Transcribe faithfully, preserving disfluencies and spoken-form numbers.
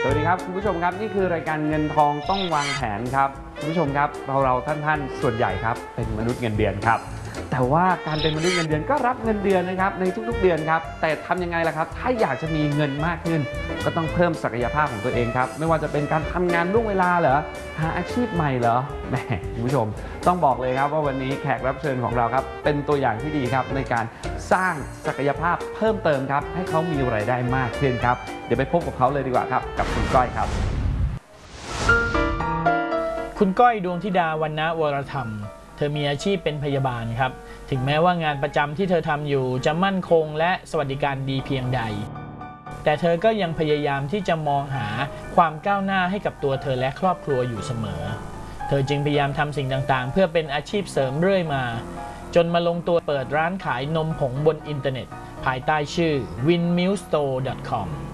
สวัสดีครับคุณผู้ชมครับนี่คือรายการเงินทองต้องวางแผนครับคุณผู้ชมครับเราเราท่านท่านส่วนใหญ่ครับเป็นมนุษย์เงินเดือนครับแต่ว่าการเป็นมนุษย์เงินเดือนก็รับเงินเดือนนะครับในทุกๆเดือนครับแต่ทำยังไงล่ะครับถ้าอยากจะมีเงินมากขึ้นก็ต้องเพิ่มศักยภาพของตัวเองครับไม่ว่าจะเป็นการทำงานล่วงเวลาเหรอหาอาชีพใหม่เหรอแหมคุณผู้ชมต้องบอกเลยครับว่าวันนี้แขกรับเชิญของเราครับเป็นตัวอย่างที่ดีครับในการสร้างศักยภาพเพิ่มเติมครับให้เขามีรายได้มากขึ้นครับเดี๋ยวไปพบกับเขาเลยดีกว่าครับกับคุณก้อยครับคุณก้อยดวงธิดาวรรณวรธรรมเธอมีอาชีพเป็นพยาบาลครับถึงแม้ว่างานประจำที่เธอทำอยู่จะมั่นคงและสวัสดิการดีเพียงใดแต่เธอก็ยังพยายามที่จะมองหาความก้าวหน้าให้กับตัวเธอและครอบครัวอยู่เสมอเธอจึงพยายามทำสิ่งต่างๆเพื่อเป็นอาชีพเสริมเรื่อยมาจนมาลงตัวเปิดร้านขายนมผงบนอินเทอร์เน็ตภายใต้ชื่อ วินมิลสโตร์ ดอท คอม